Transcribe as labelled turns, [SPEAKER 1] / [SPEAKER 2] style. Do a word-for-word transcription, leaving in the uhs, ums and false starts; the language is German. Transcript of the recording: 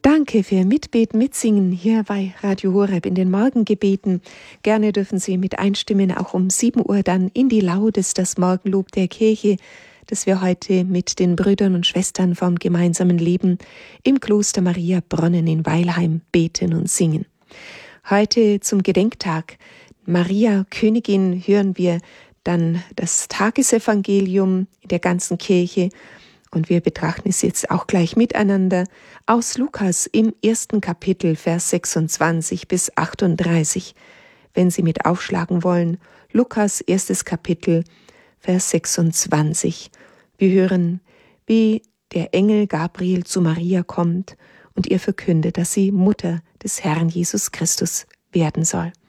[SPEAKER 1] Danke für Mitbeten, Mitsingen hier bei Radio Horeb in den Morgengebeten. Gerne dürfen Sie mit einstimmen, auch um sieben Uhr dann in die Laudes, das Morgenlob der Kirche, das wir heute mit den Brüdern und Schwestern vom gemeinsamen Leben im Kloster Maria Bronnen in Weilheim beten und singen. Heute zum Gedenktag Maria Königin hören wir dann das Tagesevangelium der ganzen Kirche. Und wir betrachten es jetzt auch gleich miteinander aus Lukas im ersten Kapitel, Vers sechsundzwanzig bis achtunddreißig. Wenn Sie mit aufschlagen wollen, Lukas erstes Kapitel, Vers sechsundzwanzig. Wir hören, wie der Engel Gabriel zu Maria kommt und ihr verkündet, dass sie Mutter des Herrn Jesus Christus werden soll.